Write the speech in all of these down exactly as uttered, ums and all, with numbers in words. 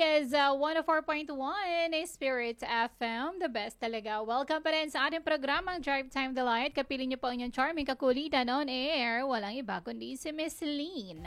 is uh, one oh four point one Spirit F M, the best talaga. Welcome pa rin sa ating programang Drive Time Delight. Kapiling niyo po ang inyong charming kakulitan on air. Walang iba kundi si Miss Lean.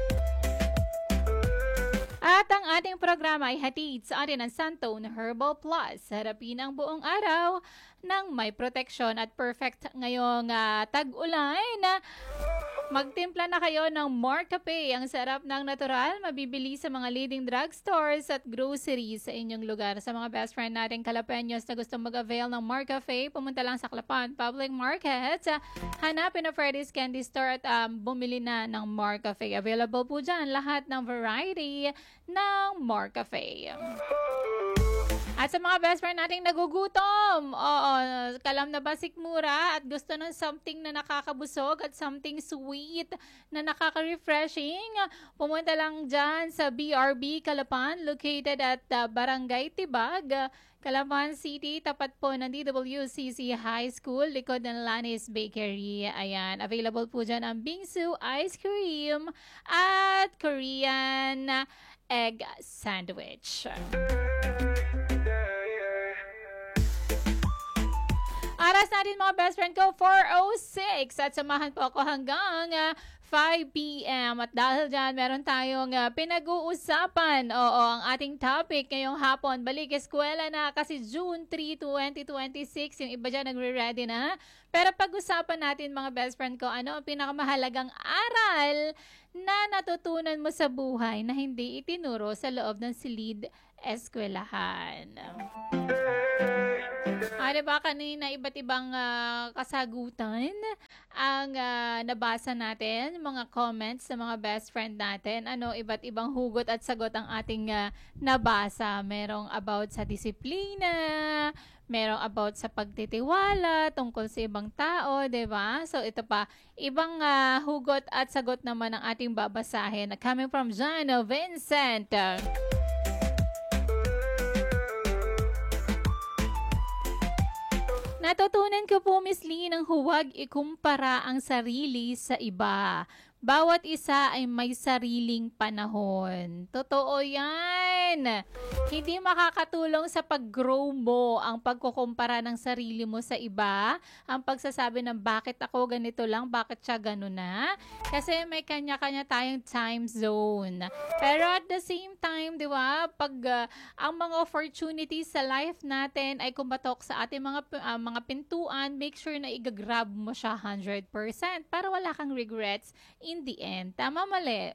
At ang ating programa ay hatid sa atin ng Santone Herbal Plus. Harapin ang buong araw ng may proteksyon at perfect ngayong uh, tag-ulan. Magtimpla na kayo ng Marcafe, ang sarap ng natural, mabibili sa mga leading drugstores at groceries sa inyong lugar. Sa mga best friend natin Kalapeños na gustong mag-avail ng Marcafe, pumunta lang sa Klapan Public Market. Hanapin ang Freddy's Candy Store at um, bumili na ng Marcafe. Available po dyan lahat ng variety ng Marcafe. At sa mga best friend nating nagugutom, oo, kalam na ba sikmura at gusto ng something na nakakabusog at something sweet na nakaka-refreshing, pumunta lang dyan sa B R B Kalapan, located at uh, Barangay Tibag, Kalapan City, tapat po ng D W C C High School, likod ng Lanis Bakery. Ayan, available po dyan ang Bingsu Ice Cream at Korean Egg Sandwich. Aras natin mga best friend ko, four oh six. At samahan po ako hanggang uh, five p.m. At dahil dyan, meron tayong uh, pinag-uusapan. Oo, ang ating topic ngayong hapon. Balik eskwela na kasi June third, twenty twenty-six. Yung iba dyan nagre-ready na. Pero pag-usapan natin mga best friend ko, ano ang pinakamahalagang aral na natutunan mo sa buhay na hindi itinuro sa loob ng silid eskwelahan. Ah, diba kanina iba't ibang uh, kasagutan ang uh, nabasa natin, mga comments sa mga best friend natin. Ano, iba't ibang hugot at sagot ang ating uh, nabasa. Merong about sa disiplina, merong about sa pagtitiwala tungkol sa ibang tao, diba? So ito pa, ibang uh, hugot at sagot naman ang ating babasahin. Coming from John Vincent. Natutunan ko po, Miss Lee, ng huwag ikumpara ang sarili sa iba. Bawat isa ay may sariling panahon. Totoo yan. Hindi makakatulong sa pag-grow mo ang pagkukumpara ng sarili mo sa iba. Ang pagsasabi ng bakit ako ganito lang, bakit siya gano'n na. Kasi may kanya-kanya tayong time zone. Pero at the same time, di ba, pag uh, ang mga opportunities sa life natin ay kumatok sa ating mga, uh, mga pintuan, make sure na i-grab mo siya one hundred percent para wala kang regrets in the end. Tama, mali?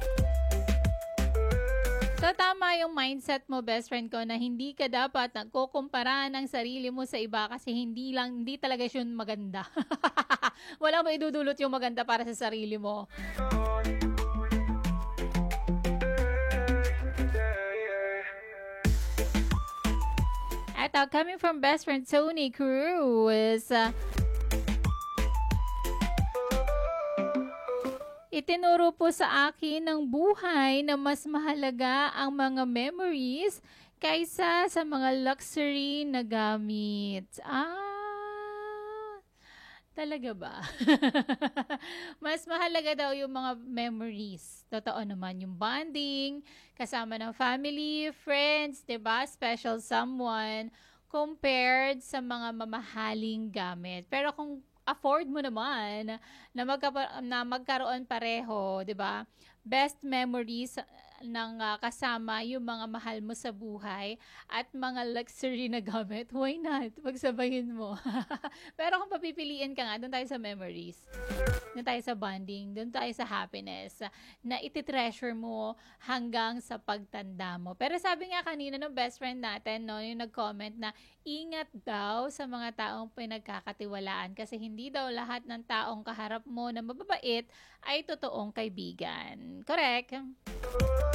So, tama yung mindset mo, best friend ko, na hindi ka dapat nagkukumpara ng sarili mo sa iba kasi hindi lang, hindi talaga yun maganda. Wala ba idudulot yung maganda para sa sarili mo? Eto, coming from best friend Tony Cruz, uh, itinuro po sa akin ng buhay na mas mahalaga ang mga memories kaysa sa mga luxury na gamit. Ah, talaga ba? Mas mahalaga daw yung mga memories. Totoo naman yung bonding, kasama ng family, friends, diba? Special someone, compared sa mga mamahaling gamit. Pero kung afford mo naman na, magka- na magkaroon pareho, 'di ba? Best memories ng uh, kasama yung mga mahal mo sa buhay at mga luxury na gamit. Why not? Pagsabayin mo. Pero kung papipiliin ka nga, doon tayo sa memories. Doon tayo sa bonding. Doon tayo sa happiness na iti-treasure mo hanggang sa pagtanda mo. Pero sabi nga kanina ng best friend natin, no, yung nag-comment na ingat daw sa mga taong pinagkakatiwalaan kasi hindi daw lahat ng taong kaharap mo na mababait ay totoong kaibigan. Correct?